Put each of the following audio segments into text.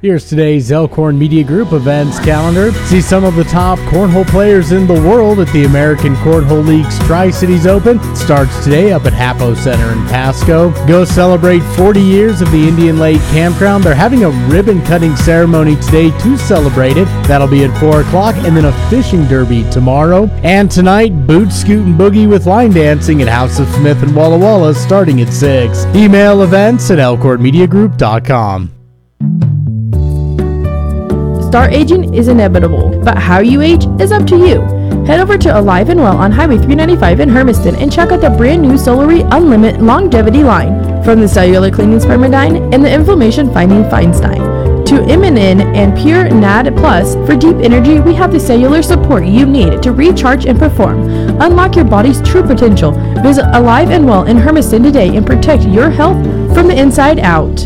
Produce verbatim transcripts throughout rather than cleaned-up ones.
Here's today's Elkhorn Media Group events calendar. See some of the top cornhole players in the world at the American Cornhole League's Tri-Cities Open. It starts today up at Hapo Center in Pasco. Go celebrate forty years of the Indian Lake Campground. They're having a ribbon-cutting ceremony today to celebrate it. That'll be at four o'clock, and then a fishing derby tomorrow. And tonight, boot, scoot, and boogie with line dancing at House of Smith in Walla Walla starting at six. Email events at elkhorn media group dot com. Star aging is inevitable, but how you age is up to you. Head over to Alive and Well on Highway three ninety-five in Hermiston and check out the brand new Solary Unlimited Longevity line from the Cellular Cleaning Spermidine and the Inflammation Fighting Feinstein. To M and N and Pure N A D Plus for deep energy, we have the cellular support you need to recharge and perform. Unlock your body's true potential. Visit Alive and Well in Hermiston today and protect your health from the inside out.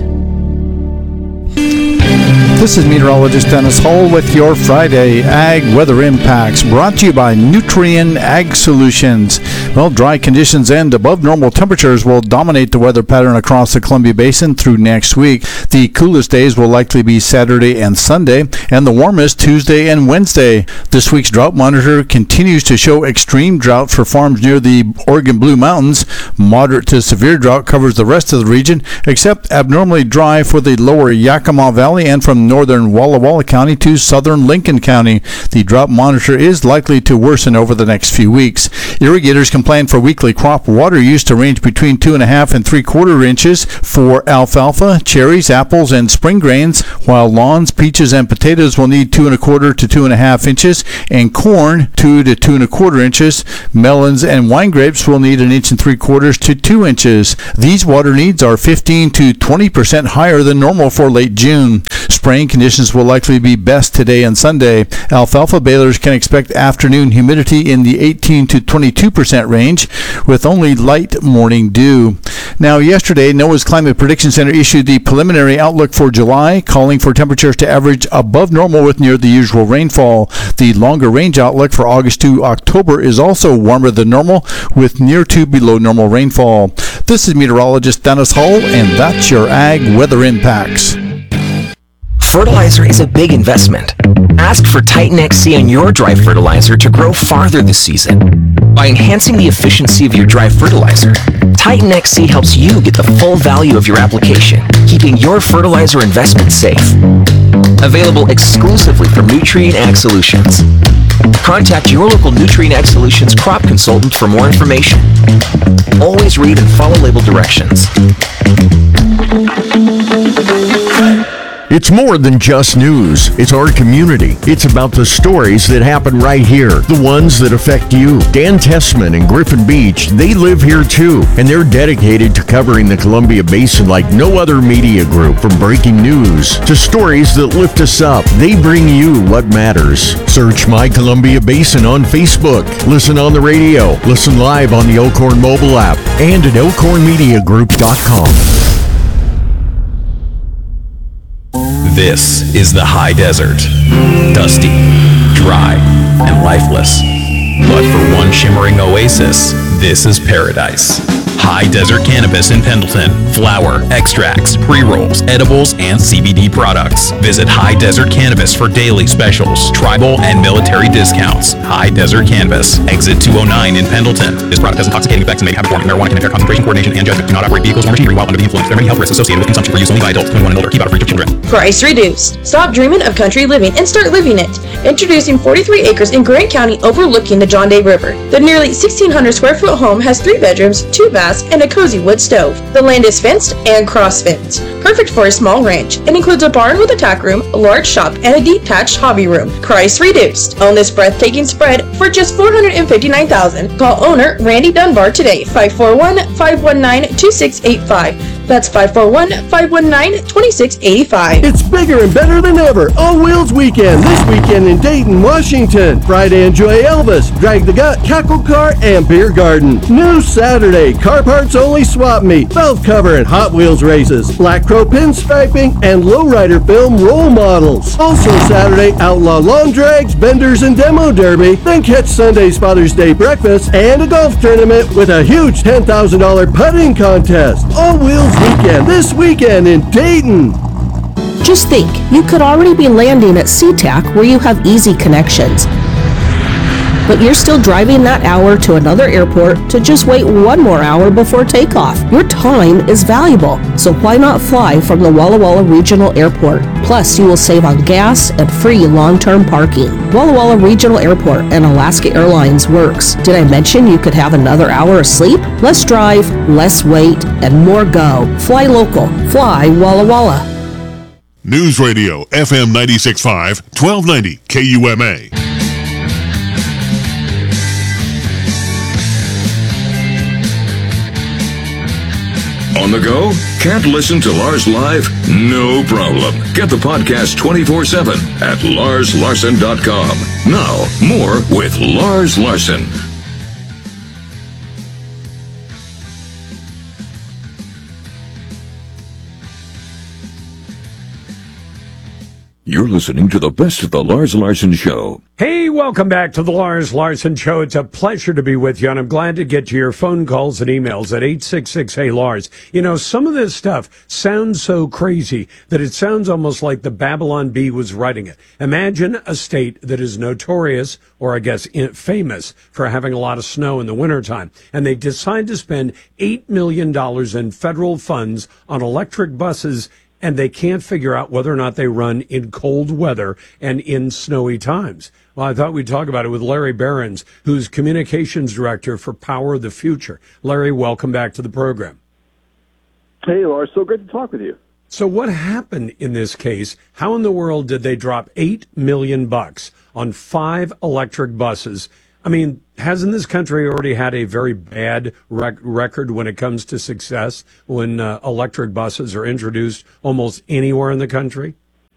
This is meteorologist Dennis Hull with your Friday Ag Weather Impacts, brought to you by Nutrien Ag Solutions. Well, dry conditions and above normal temperatures will dominate the weather pattern across the Columbia Basin through next week. The coolest days will likely be Saturday and Sunday, and the warmest Tuesday and Wednesday. This week's drought monitor continues to show extreme drought for farms near the Oregon Blue Mountains. Moderate to severe drought covers the rest of the region, except abnormally dry for the lower Yakima Valley and from northern Walla Walla County to southern Lincoln County. The drought monitor is likely to worsen over the next few weeks. Irrigators can plan for weekly crop water use to range between two and a half and three quarter inches for alfalfa, cherries, apples, and spring grains, while lawns, peaches, and potatoes will need two and a quarter to two and a half inches, and corn two to two and a quarter inches. Melons and wine grapes will need an inch and three quarters to two inches. These water needs are fifteen to twenty percent higher than normal for late June. Spraying conditions will likely be best today and Sunday. Alfalfa balers can expect afternoon humidity in the eighteen to twenty-two percent range, with only light morning dew. Now, yesterday, NOAA's Climate Prediction Center issued the preliminary outlook for July, calling for temperatures to average above normal with near the usual rainfall. The longer range outlook for August to October is also warmer than normal, with near to below normal rainfall. This is meteorologist Dennis Hull, and that's your Ag Weather Impacts. Fertilizer is a big investment. Ask for Titan X C on your dry fertilizer to grow farther this season. By enhancing the efficiency of your dry fertilizer, Titan X C helps you get the full value of your application, keeping your fertilizer investment safe. Available exclusively from Nutrien Ag Solutions. Contact your local Nutrien Ag Solutions crop consultant for more information. Always read and follow label directions. It's more than just news. It's our community. It's about the stories that happen right here, the ones that affect you. Dan Tessman and Griffin Beach, they live here too, and they're dedicated to covering the Columbia Basin like no other media group. From breaking news to stories that lift us up, they bring you what matters. Search My Columbia Basin on Facebook. Listen on the radio. Listen live on the Elkhorn mobile app and at elkhorn media group dot com. This is the high desert. Dusty, dry, and lifeless. But for one shimmering oasis, this is paradise. High Desert Cannabis in Pendleton. Flower, extracts, pre-rolls, edibles, and C B D products. Visit High Desert Cannabis for daily specials, tribal, and military discounts. High Desert Cannabis. Exit two oh nine in Pendleton. This product has intoxicating effects and may have a form of marijuana can impair concentration, coordination, and judgment. Do not operate vehicles or machinery while under the influence. There are many health risks associated with consumption for use only by adults twenty-one and older. Keep out of reach of children. Price reduced. Stop dreaming of country living and start living it. Introducing forty-three acres in Grant County overlooking the John Day River. The nearly sixteen hundred square foot home has three bedrooms, two baths, and a cozy wood stove. The land is fenced and cross-fenced, perfect for a small ranch. It includes a barn with a tack room, a large shop, and a detached hobby room. Price reduced. Own this breathtaking spread for just four hundred fifty-nine thousand dollars. Call owner Randy Dunbar today, five four one, five one nine, two six eight five. That's five four one, five one nine, two six eight five. It's bigger and better than ever. All Wheels Weekend. This weekend in Dayton, Washington. Friday, enjoy Elvis, Drag the Gut, Cackle Car, and Beer Garden. New Saturday, car parts only swap meet, valve cover and Hot Wheels races, Black Crow pinstriping, and lowrider film role models. Also Saturday, outlaw lawn drags, benders, and demo derby. Then catch Sunday's Father's Day breakfast and a golf tournament with a huge ten thousand dollars putting contest. All Wheels Weekend this weekend in Dayton. Just think, you could already be landing at SeaTac where you have easy connections. But you're still driving that hour to another airport to just wait one more hour before takeoff. Your time is valuable, so why not fly from the Walla Walla Regional Airport? Plus, you will save on gas and free long-term parking. Walla Walla Regional Airport and Alaska Airlines works. Did I mention you could have another hour of sleep? Less drive, less wait, and more go. Fly local. Fly Walla Walla. News Radio, F M ninety-six point five, twelve ninety K U M A. On the go? Can't listen to Lars live? No problem. Get the podcast twenty-four seven at lars larson dot com. Now, more with Lars Larson. You're listening to the best of the Lars Larson Show. Hey, welcome back to the Lars Larson Show. It's a pleasure to be with you, and I'm glad to get to your phone calls and emails at eight six six, hey Lars. You know, some of this stuff sounds so crazy that it sounds almost like the Babylon Bee was writing it. Imagine a state that is notorious, or I guess famous, for having a lot of snow in the wintertime, and they decide to spend eight million dollars in federal funds on electric buses, and they can't figure out whether or not they run in cold weather and in snowy times. Well, I thought we'd talk about it with Larry Behrens, who's Communications Director for Power of the Future. Larry, welcome back to the program. Hey, Lars, so great to talk with you. So what happened in this case? How in the world did they drop eight million bucks on five electric buses? I mean, hasn't this country already had a very bad rec- record when it comes to success when uh, electric buses are introduced almost anywhere in the country?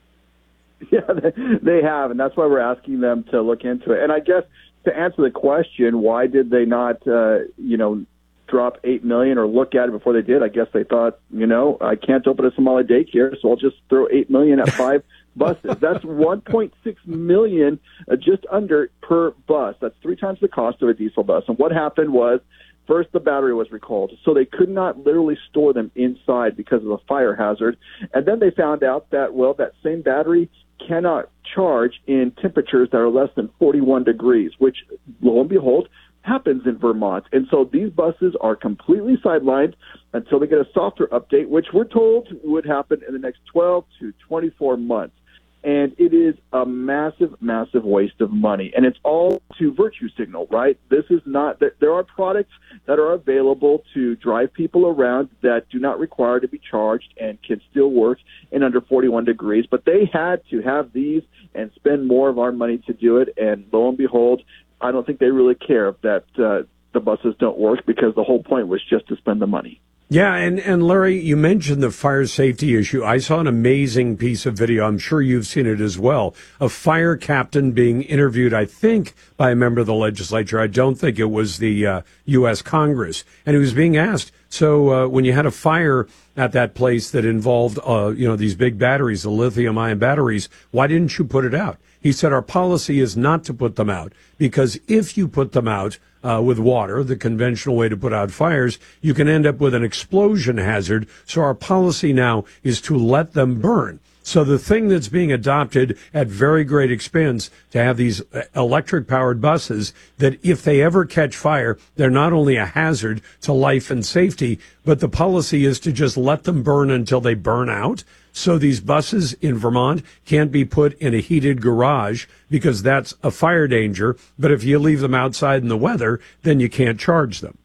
Yeah, they have, and that's why we're asking them to look into it. And I guess to answer the question, why did they not, uh, you know, drop eight million dollars or look at it before they did? I guess they thought, you know, I can't open a Somali daycare, so I'll just throw eight million dollars at five buses. That's one point six million dollars, uh, just under per bus. That's three times the cost of a diesel bus. And what happened was, first, the battery was recalled, so they could not literally store them inside because of a fire hazard. And then they found out that, well, that same battery cannot charge in temperatures that are less than forty-one degrees, which, lo and behold, happens in Vermont. And so these buses are completely sidelined until they get a software update, which we're told would happen in the next twelve to twenty-four months. And it is a massive, massive waste of money. And it's all to virtue signal, right? This is not, there are products that are available to drive people around that do not require to be charged and can still work in under forty-one degrees. But they had to have these and spend more of our money to do it. And lo and behold, I don't think they really care that uh, the buses don't work, because the whole point was just to spend the money. Yeah, and, and Larry, you mentioned the fire safety issue. I saw an amazing piece of video, I'm sure you've seen it as well, a fire captain being interviewed, I think, by a member of the legislature. I don't think it was the uh, U S Congress. And he was being asked, so uh, when you had a fire at that place that involved, uh, you know, these big batteries, the lithium-ion batteries, why didn't you put it out? He said, our policy is not to put them out, because if you put them out uh, with water, the conventional way to put out fires, you can end up with an explosion hazard. So our policy now is to let them burn. So the thing that's being adopted at very great expense to have these electric-powered buses, that if they ever catch fire, they're not only a hazard to life and safety, but the policy is to just let them burn until they burn out. So these buses in Vermont can't be put in a heated garage because that's a fire danger. But if you leave them outside in the weather, then you can't charge them.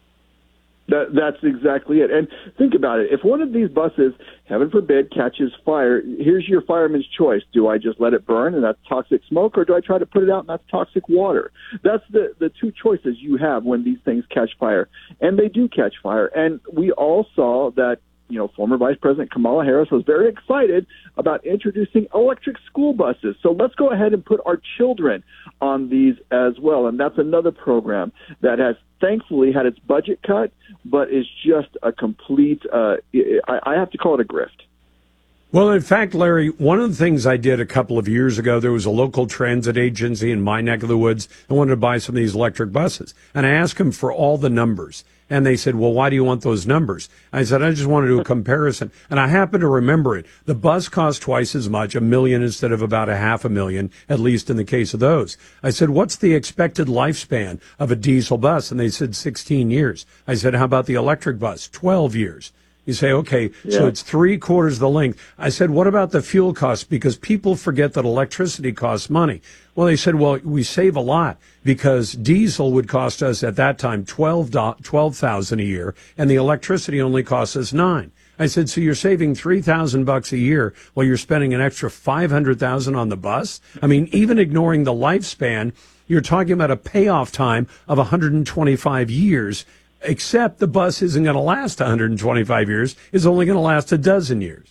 That, that's exactly it. And think about it. If one of these buses, heaven forbid, catches fire, here's your fireman's choice. Do I just let it burn and that's toxic smoke, or do I try to put it out and that's toxic water? That's the, the two choices you have when these things catch fire. And they do catch fire. And we all saw that, you know, former Vice President Kamala Harris was very excited about introducing electric school buses. So let's go ahead and put our children on these as well. And that's another program that has thankfully had its budget cut, but is just a complete, uh, I, I have to call it a grift. Well, in fact, Larry, one of the things I did a couple of years ago, there was a local transit agency in my neck of the woods that wanted to buy some of these electric buses. And I asked them for all the numbers. And they said, well, why do you want those numbers? I said, I just want to do a comparison. And I happen to remember it. The bus cost twice as much, a million instead of about a half a million, at least in the case of those. I said, what's the expected lifespan of a diesel bus? And they said sixteen years. I said, how about the electric bus? twelve years. You say, okay, yeah. So it's three quarters the length. I said, what about the fuel costs? Because people forget that electricity costs money. Well, they said, well, we save a lot because diesel would cost us at that time twelve thousand a year, and the electricity only costs us nine. I said, so you're saving three thousand bucks a year while you're spending an extra five hundred thousand on the bus? I mean, even ignoring the lifespan, you're talking about a payoff time of one hundred twenty-five years. Except the bus isn't going to last one hundred twenty-five years. It's only going to last a dozen years.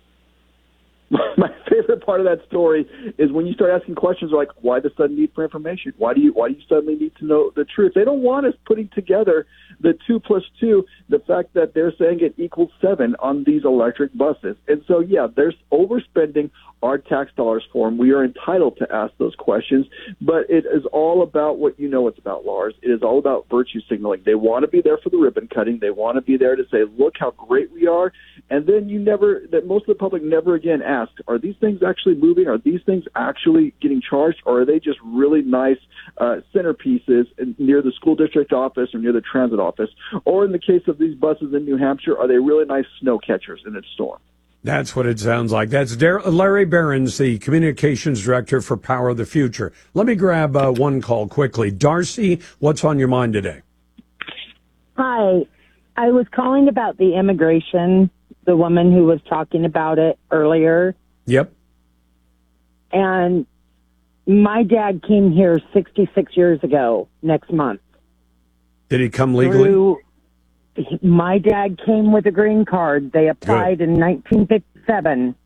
My favorite part of that story is when you start asking questions like, why the sudden need for information? Why do you why do you suddenly need to know the truth? They don't want us putting together the two plus two, the fact that they're saying it equals seven on these electric buses. And so, yeah, there's overspending our tax dollars for them. We are entitled to ask those questions, but it is all about what you know it's about, Lars. It is all about virtue signaling. They want to be there for the ribbon cutting. They want to be there to say, look how great we are. And then you never, that most of the public never again ask, are these things actually moving? Are these things actually getting charged? Or are they just really nice uh, centerpieces near the school district office or near the transit office? Or in the case of these buses in New Hampshire, are they really nice snow catchers in a storm? That's what it sounds like. That's Dar- Larry Behrens, the communications director for Power of the Future. Let me grab uh, one call quickly. Darcy, what's on your mind today? Hi. I was calling about the immigration, the woman who was talking about it earlier. Yep. And my dad came here sixty-six years ago next month. Did he come legally? Through, my dad came with a green card. They applied Good. in nineteen fifty-seven.